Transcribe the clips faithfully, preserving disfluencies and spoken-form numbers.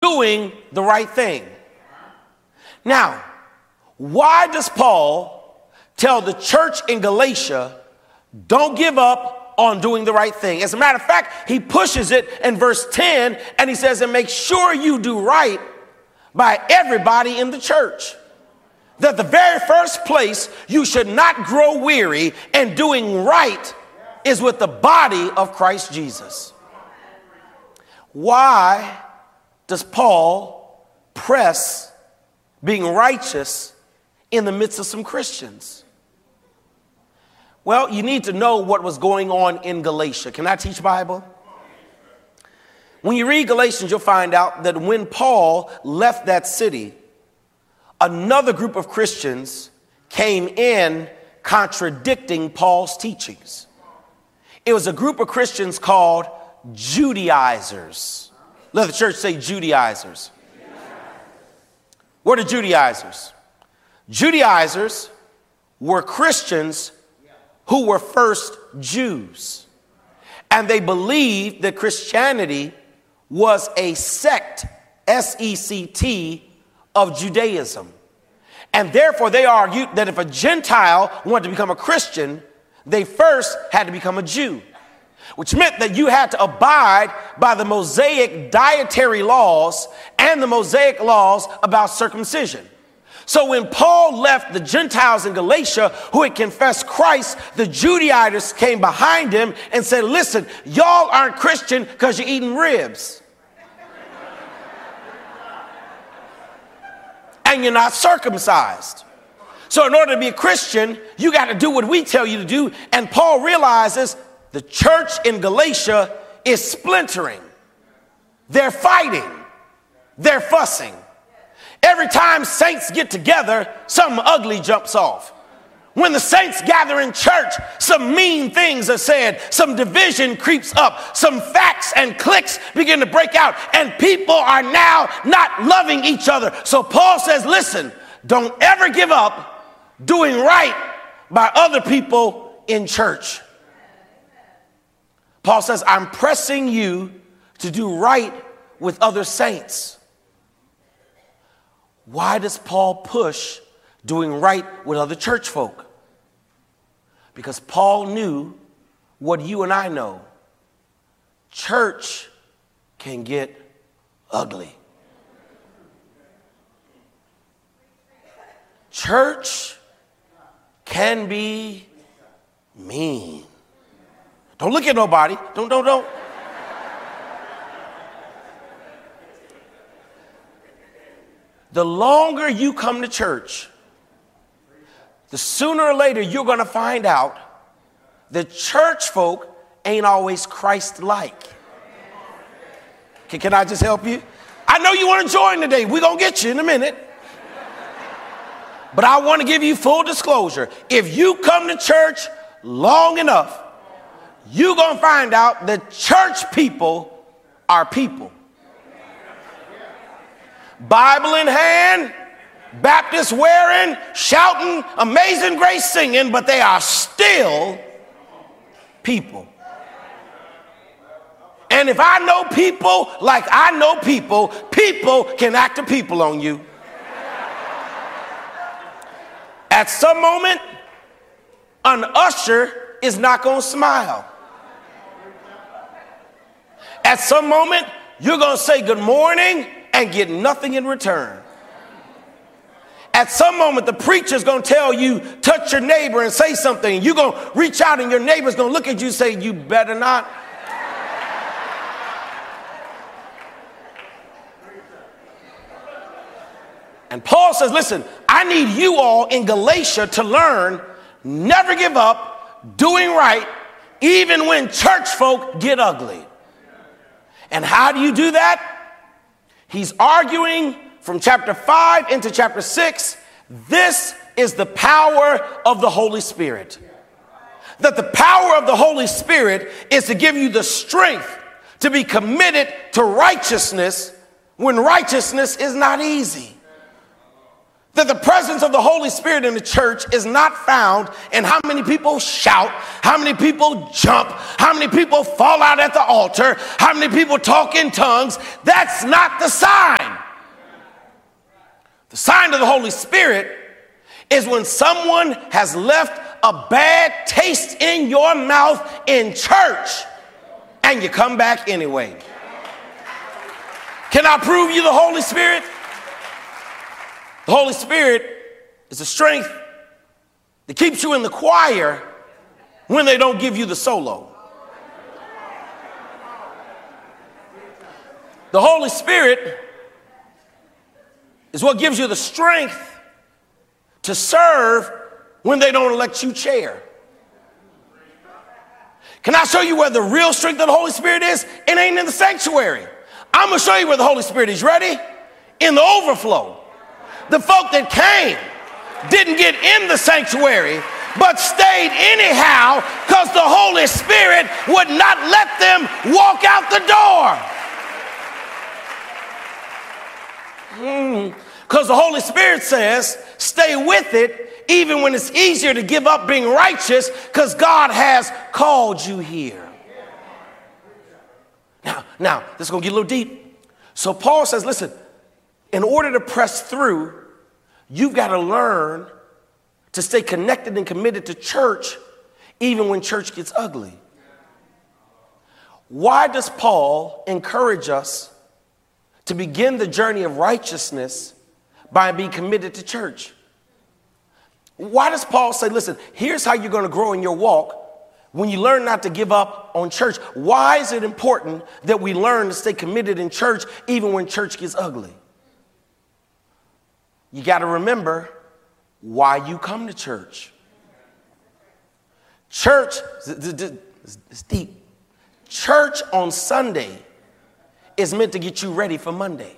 doing the right thing. Now, why does Paul tell the church in Galatia, don't give up on doing the right thing? As a matter of fact, he pushes it in verse ten, and he says, and make sure you do right by everybody in the church. That the very first place you should not grow weary in doing right is with the body of Christ Jesus. Why does Paul press being righteous in the midst of some Christians? Well, you need to know what was going on in Galatia. Can I teach Bible? When you read Galatians, you'll find out that when Paul left that city, another group of Christians came in contradicting Paul's teachings. It was a group of Christians called Judaizers. Let the church say Judaizers. What are Judaizers? Judaizers were Christians who were first Jews. And they believed that Christianity was a sect, S E C T, of Judaism. And therefore they argued that if a Gentile wanted to become a Christian, they first had to become a Jew, which meant that you had to abide by the Mosaic dietary laws and the Mosaic laws about circumcision. So when Paul left the Gentiles in Galatia who had confessed Christ, the Judaizers came behind him and said, listen, y'all aren't Christian because you're eating ribs. And you're not circumcised. So in order to be a Christian, you got to do what we tell you to do. And Paul realizes the church in Galatia is splintering. They're fighting. They're fussing. Every time saints get together, something ugly jumps off. When the saints gather in church, some mean things are said, some division creeps up, some facts and cliques begin to break out, and people are now not loving each other. So Paul says, listen, don't ever give up doing right by other people in church. Paul says, I'm pressing you to do right with other saints. Why does Paul push doing right with other church folk? Because Paul knew what you and I know. Church can get ugly. Church can be mean. Don't look at nobody. Don't, don't, don't. The longer you come to church, the sooner or later you're going to find out that church folk ain't always Christ-like. Can, can I just help you? I know you want to join today. We're going to get you in a minute. But I want to give you full disclosure. If you come to church long enough, you're going to find out that church people are people. Bible in hand, Baptist wearing, shouting, Amazing Grace singing, but they are still people. And if I know people like I know people, people can act a people on you. At some moment, an usher is not going to smile. At some moment, you're going to say good morning and get nothing in return. At some moment, the preacher's going to tell you, touch your neighbor and say something. You're going to reach out and your neighbor's going to look at you and say, you better not. And Paul says, listen, I need you all in Galatia to learn, never give up, doing right, even when church folk get ugly. And how do you do that? He's arguing from chapter five into chapter six. This is the power of the Holy Spirit. That the power of the Holy Spirit is to give you the strength to be committed to righteousness when righteousness is not easy. that the presence of the Holy Spirit in the church is not found in how many people shout, how many people jump, how many people fall out at the altar, how many people talk in tongues. That's not the sign. The sign of the Holy Spirit is when someone has left a bad taste in your mouth in church and you come back anyway. Can I prove you the Holy Spirit? The Holy Spirit is the strength that keeps you in the choir when they don't give you the solo. The Holy Spirit is what gives you the strength to serve when they don't elect you chair. Can I show you where the real strength of the Holy Spirit is? It ain't in the sanctuary. I'm going to show you where the Holy Spirit is. Ready? In the overflow. The folk that came didn't get in the sanctuary, but stayed anyhow because the Holy Spirit would not let them walk out the door. Because mm, the Holy Spirit says, stay with it, even when it's easier to give up being righteous, because God has called you here. Now, now, this is going to get a little deep. So Paul says, listen, in order to press through, you've got to learn to stay connected and committed to church even when church gets ugly. Why does Paul encourage us to begin the journey of righteousness by being committed to church? Why does Paul say, listen, here's how you're going to grow in your walk when you learn not to give up on church? Why is it important that we learn to stay committed in church even when church gets ugly? You got to remember why you come to church. Church, it's deep. Church on Sunday is meant to get you ready for Monday.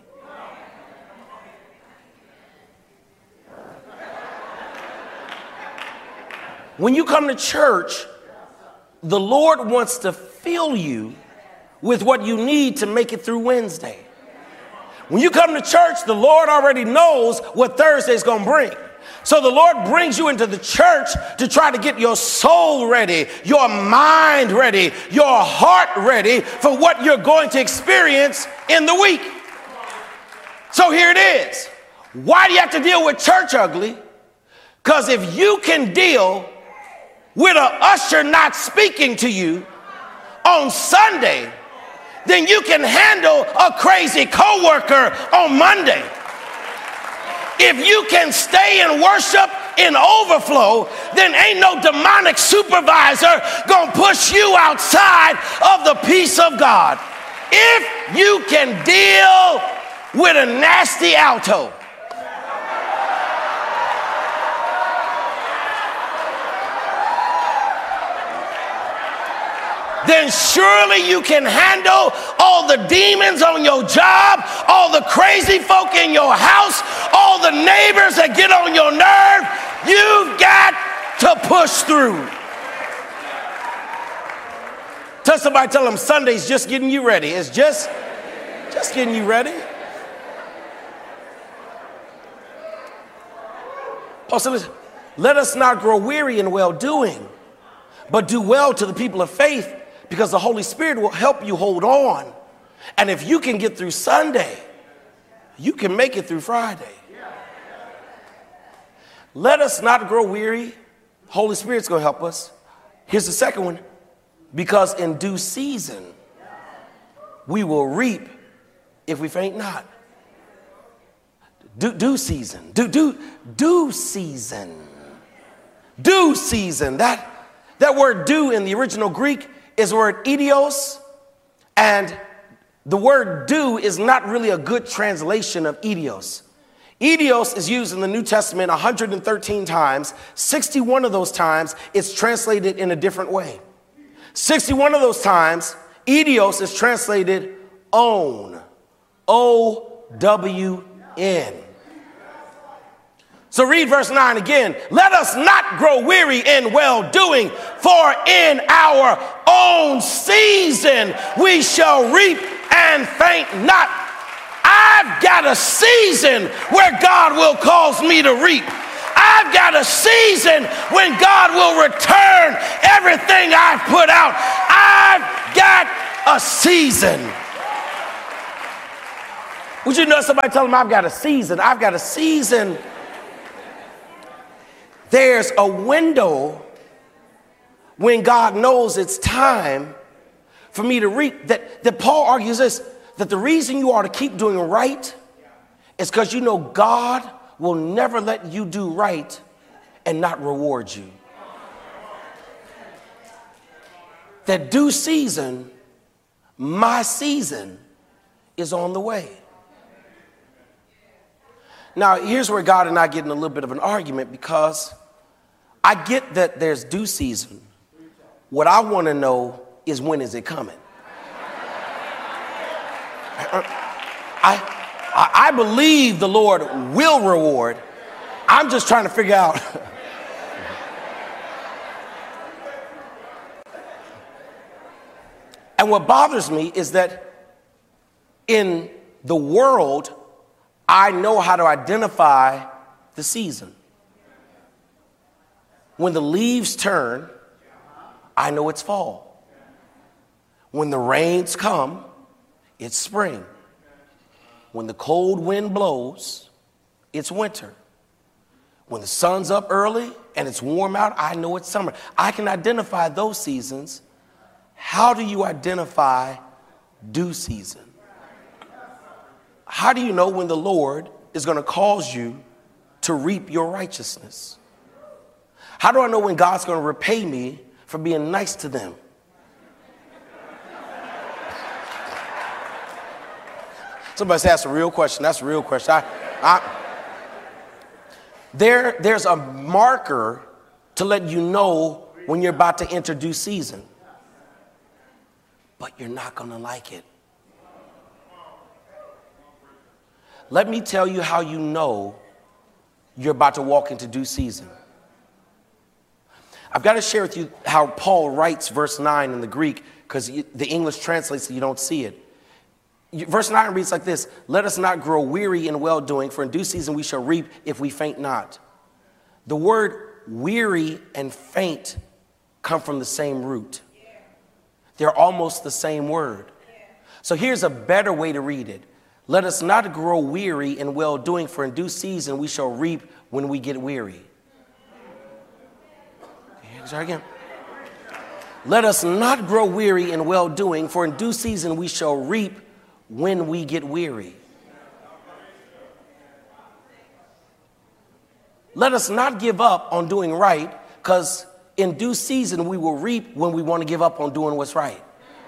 When you come to church, the Lord wants to fill you with what you need to make it through Wednesday. When you come to church, the Lord already knows what Thursday's going to bring. So the Lord brings you into the church to try to get your soul ready, your mind ready, your heart ready for what you're going to experience in the week. So here it is. Why do you have to deal with church ugly? Because if you can deal with an usher not speaking to you on Sunday, then you can handle a crazy coworker on Monday. If you can stay in worship in overflow, then ain't no demonic supervisor gonna push you outside of the peace of God. If you can deal with a nasty alto, then surely you can handle all the demons on your job, all the crazy folk in your house, all the neighbors that get on your nerve. You've got to push through. Tell somebody, tell them Sunday's just getting you ready. It's just, just getting you ready. Paul said, let us not grow weary in well-doing, but do well to the people of faith, because the Holy Spirit will help you hold on. And if you can get through Sunday, you can make it through Friday. Let us not grow weary. Holy Spirit's going to help us. Here's the second one. Because in due season, we will reap if we faint not. Due, due season. Due, due, due season. Due season. That, that word due in the original Greek is the word idios, and the word due is not really a good translation of idios. Idios is used in the New Testament one hundred thirteen times. sixty-one of those times it's translated in a different way. sixty-one of those times, idios is translated own, O W N. So read verse nine again. Let us not grow weary in well-doing, for in our own season we shall reap and faint not. I've got got a season where God will cause me to reap. I've got a season when God will return everything I've put out. I've got a season. Would you know somebody tell them I've got a season? I've got a season. There's a window when God knows it's time for me to reap. That, that Paul argues this, that the reason you are to keep doing right is because you know God will never let you do right and not reward you. That due season, my season, is on the way. Now, here's where God and I get in a little bit of an argument, because I get that there's due season. What I want to know is, when is it coming? I, I, I believe the Lord will reward. I'm just trying to figure out. And what bothers me is that in the world, I know how to identify the season. When the leaves turn, I know it's fall. When the rains come, it's spring. When the cold wind blows, it's winter. When the sun's up early and it's warm out, I know it's summer. I can identify those seasons. How do you identify due season? How do you know when the Lord is going to cause you to reap your righteousness? How do I know when God's going to repay me for being nice to them? Somebody said that's a real question. That's a real question. I, I, there, there's a marker to let you know when you're about to enter due season. But you're not going to like it. Let me tell you how you know you're about to walk into due season. I've got to share with you how Paul writes verse nine in the Greek, because the English translates so you don't see it. Verse nine reads like this: let us not grow weary in well-doing, for in due season we shall reap if we faint not. The word weary and faint come from the same root. They're almost the same word. So here's a better way to read it. Let us not grow weary in well-doing, for in due season we shall reap when we get weary. Sorry again. Let us not grow weary in well-doing, for in due season we shall reap when we get weary. Let us not give up on doing right, because in due season we will reap when we want to give up on doing what's right.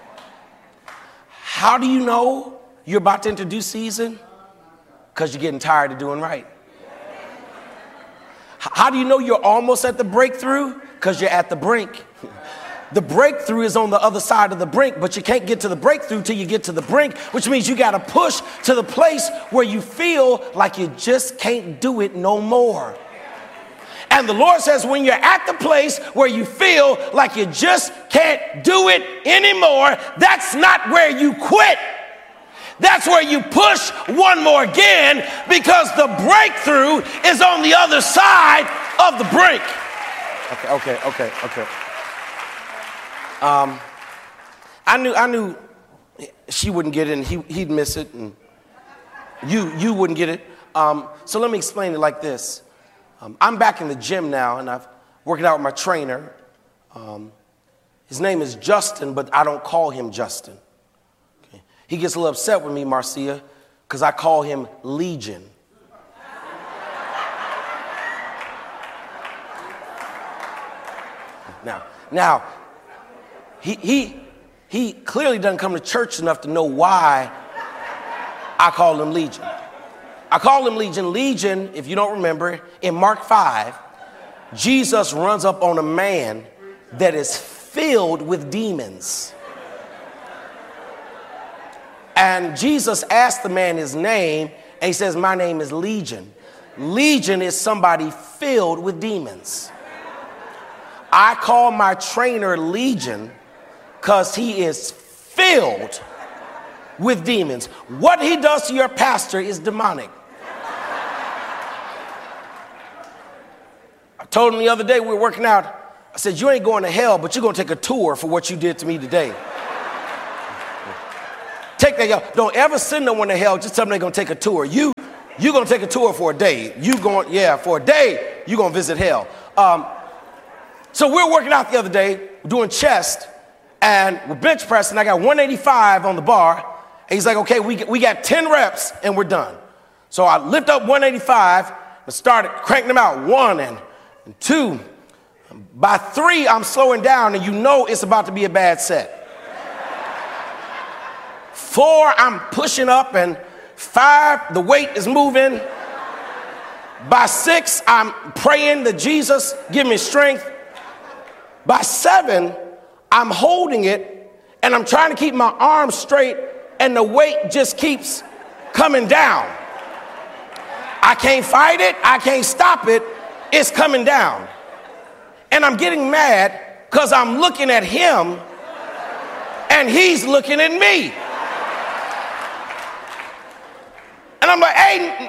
How do you know you're about to enter due season? Because you're getting tired of doing right. How do you know you're almost at the breakthrough? Because you're at the brink. The breakthrough is on the other side of the brink, but you can't get to the breakthrough till you get to the brink, which means you got to push to the place where you feel like you just can't do it no more. And the Lord says, when you're at the place where you feel like you just can't do it anymore, that's not where you quit. That's where you push one more again, because the breakthrough is on the other side of the brink. Okay, okay, okay, okay. Um, I knew, I knew she wouldn't get it, and he, he'd miss it, and you, you wouldn't get it. Um, so let me explain it like this. Um, I'm back in the gym now, and I've worked out with my trainer. Um, his name is Justin, but I don't call him Justin. Okay. He gets a little upset with me, Marcia, because I call him Legion. Now, now, he, he, he clearly doesn't come to church enough to know why I call him Legion. I call him Legion. Legion, if you don't remember, in Mark five, Jesus runs up on a man that is filled with demons. And Jesus asked the man his name, and he says, my name is Legion. Legion is somebody filled with demons. I call my trainer Legion because he is filled with demons. What he does to your pastor is demonic. I told him the other day we were working out, I said, you ain't going to hell, but you're going to take a tour for what you did to me today. Take that, y'all. Don't ever send no one to hell. Just tell them they're going to take a tour. You, you're going to take a tour for a day. You going, yeah, for a day, you're going to visit hell. Um, so we were working out the other day, doing chest, and we're bench pressing. I got one eighty-five on the bar, and he's like, okay, we, we got ten reps, and we're done. So I lift up one eighty-five and started cranking them out, one and, and two. By three, I'm slowing down, and you know it's about to be a bad set. Four, I'm pushing up, and five, the weight is moving. By six, I'm praying that Jesus give me strength. By seven, I'm holding it, and I'm trying to keep my arms straight, and the weight just keeps coming down. I can't fight it. I can't stop it. It's coming down. And I'm getting mad because I'm looking at him, and he's looking at me. And I'm like, hey.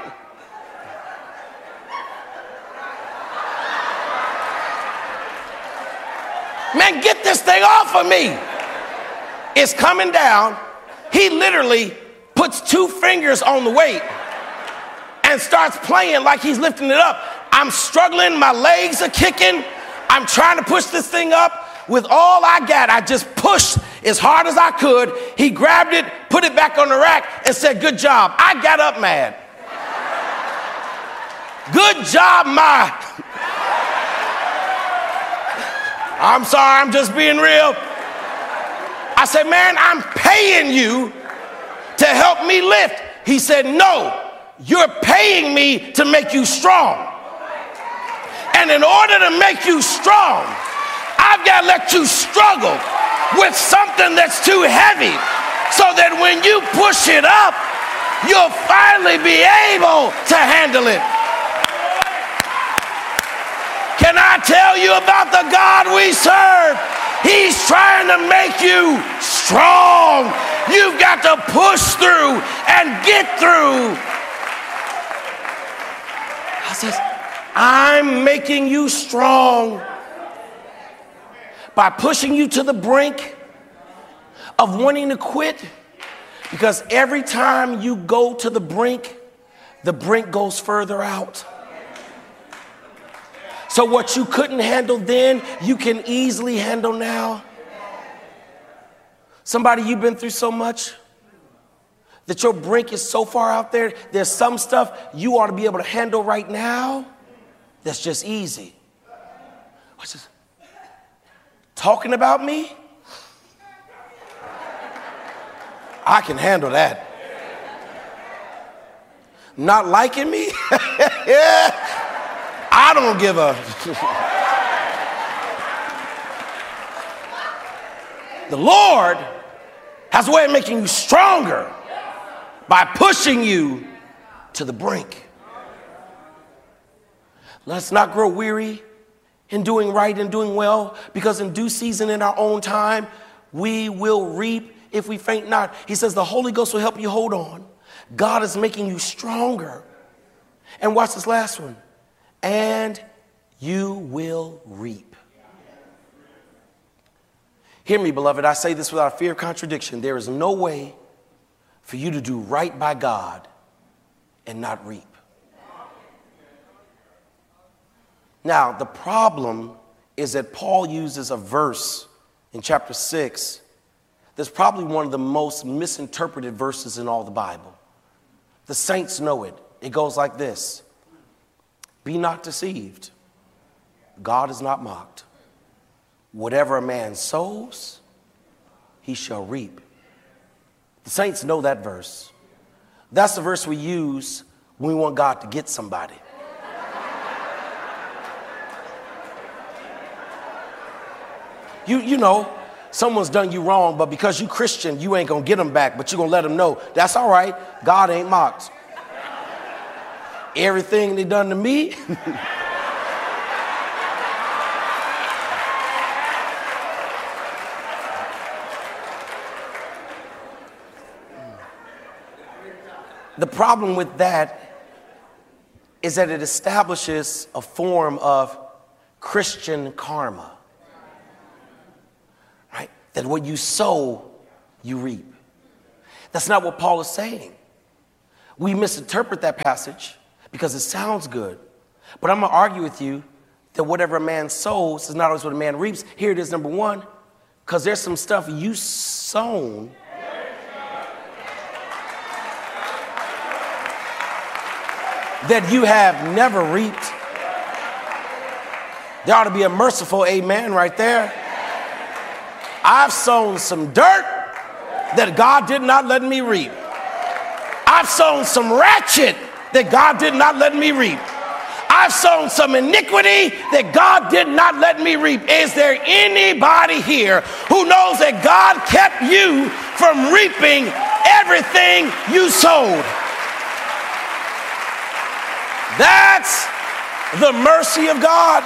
Man, get this thing off of me. It's coming down. He literally puts two fingers on the weight and starts playing like he's lifting it up. I'm struggling. My legs are kicking. I'm trying to push this thing up. With all I got, I just pushed as hard as I could. He grabbed it, put it back on the rack, and said, good job. I got up mad. Good job, Ma. I'm sorry, I'm just being real. I said, man, I'm paying you to help me lift. He said, no, you're paying me to make you strong. And in order to make you strong, I've got to let you struggle with something that's too heavy so that when you push it up, you'll finally be able to handle it. Can I tell you about the God we serve? He's trying to make you strong. You've got to push through and get through. I says, I'm making you strong by pushing you to the brink of wanting to quit, because every time you go to the brink, the brink goes further out. So what you couldn't handle then, you can easily handle now. Somebody, you've been through so much that your brink is so far out there. There's some stuff you ought to be able to handle right now that's just easy. What's this? Talking about me? I can handle that. Not liking me? I don't give a. The Lord has a way of making you stronger by pushing you to the brink. Let's not grow weary in doing right and doing well, because in due season, in our own time, we will reap if we faint not. He says the Holy Ghost will help you hold on. God is making you stronger. And watch this last one. And you will reap. Hear me, beloved. I say this without fear of contradiction. There is no way for you to do right by God and not reap. Now, the problem is that Paul uses a verse in chapter six that's probably one of the most misinterpreted verses in all the Bible. The saints know it. It goes like this. Be not deceived. God is not mocked. Whatever a man sows, he shall reap. The saints know that verse. That's the verse we use when we want God to get somebody. You, you know, someone's done you wrong, but because you Christian, you ain't going to get them back, but you're going to let them know, that's all right. God ain't mocked. Everything they done to me. The problem with that is that it establishes a form of Christian karma. Right? That what you sow, you reap. That's not what Paul is saying. We misinterpret that passage because it sounds good. But I'm going to argue with you that whatever a man sows is not always what a man reaps. Here it is, number one, because there's some stuff you sown that you have never reaped. There ought to be a merciful amen right there. I've sown some dirt that God did not let me reap. I've sown some ratchet that God did not let me reap. I've sown some iniquity that God did not let me reap. Is there anybody here who knows that God kept you from reaping everything you sowed? That's the mercy of God.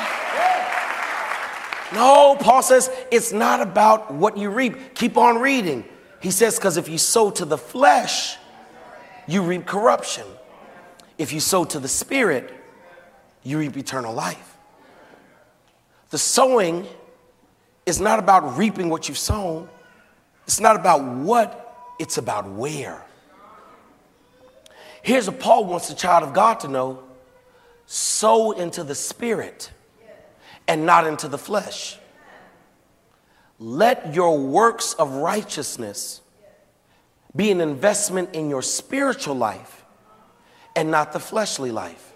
No, Paul says it's not about what you reap. Keep on reading. He says, because if you sow to the flesh, you reap corruption. If you sow to the spirit, you reap eternal life. The sowing is not about reaping what you've sown. It's not about what, it's about where. Here's what Paul wants the child of God to know. Sow into the spirit and not into the flesh. Let your works of righteousness be an investment in your spiritual life and not the fleshly life.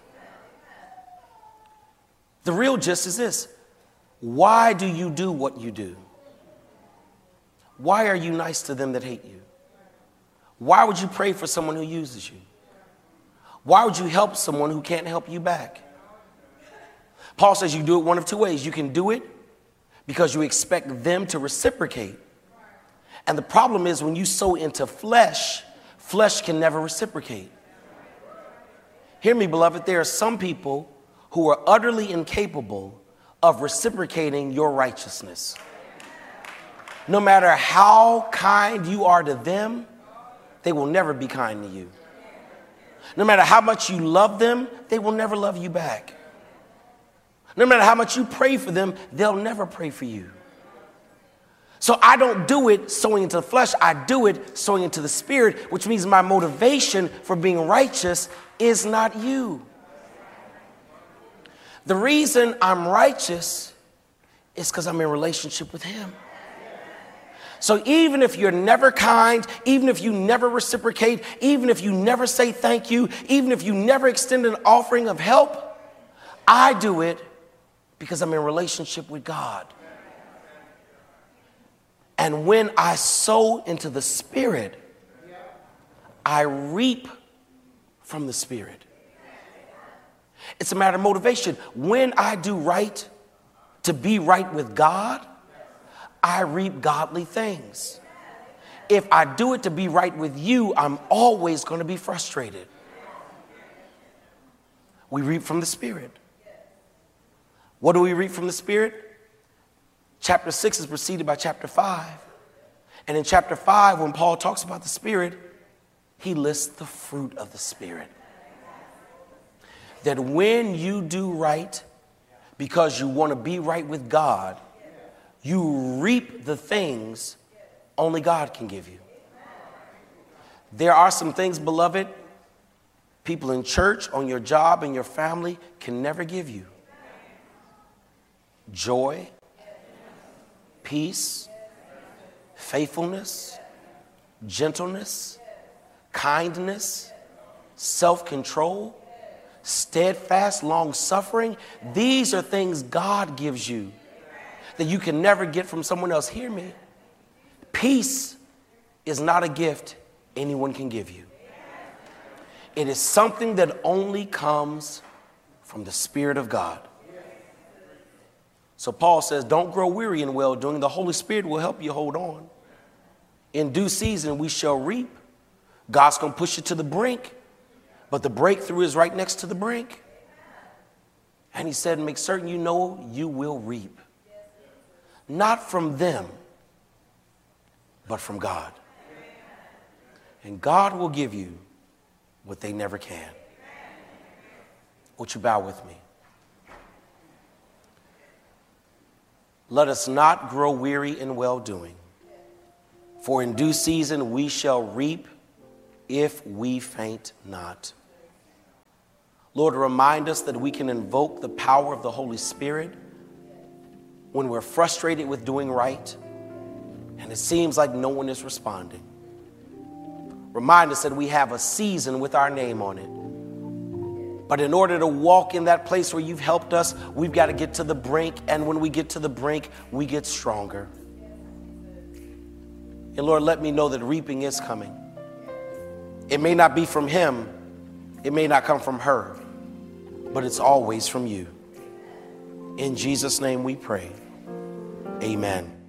The real gist is this. Why do you do what you do? Why are you nice to them that hate you? Why would you pray for someone who uses you? Why would you help someone who can't help you back? Paul says you do it one of two ways. You can do it because you expect them to reciprocate. And the problem is when you sow into flesh, flesh can never reciprocate. Hear me, beloved. There are some people who are utterly incapable of reciprocating your righteousness. No matter how kind you are to them, they will never be kind to you. No matter how much you love them, they will never love you back. No matter how much you pray for them, they'll never pray for you. So I don't do it sowing into the flesh. I do it sowing into the spirit, which means my motivation for being righteous is not you. The reason I'm righteous is because I'm in relationship with him. So even if you're never kind, even if you never reciprocate, even if you never say thank you, even if you never extend an offering of help, I do it because I'm in relationship with God. And when I sow into the Spirit, I reap from the Spirit. It's a matter of motivation. When I do right to be right with God, I reap godly things. If I do it to be right with you, I'm always going to be frustrated. We reap from the Spirit. What do we reap from the Spirit? Chapter six is preceded by chapter five. And in chapter five, when Paul talks about the Spirit, he lists the fruit of the Spirit. That when you do right because you want to be right with God, you reap the things only God can give you. There are some things, beloved, people in church, on your job, in your family can never give you. Joy, peace, faithfulness, gentleness, kindness, self-control, steadfast, long-suffering. These are things God gives you that you can never get from someone else. Hear me. Peace is not a gift anyone can give you. It is something that only comes from the Spirit of God. So Paul says, don't grow weary in well-doing. The Holy Spirit will help you hold on. In due season, we shall reap. God's going to push you to the brink, but the breakthrough is right next to the brink. And he said, make certain you know you will reap. Not from them, but from God. And God will give you what they never can. Would you bow with me? Let us not grow weary in well-doing, for in due season we shall reap if we faint not. Lord, remind us that we can invoke the power of the Holy Spirit when we're frustrated with doing right and it seems like no one is responding. Remind us that we have a season with our name on it. But in order to walk in that place where you've helped us, we've got to get to the brink. And when we get to the brink, we get stronger. And Lord, let me know that reaping is coming. It may not be from him. It may not come from her. But it's always from you. In Jesus' name we pray. Amen.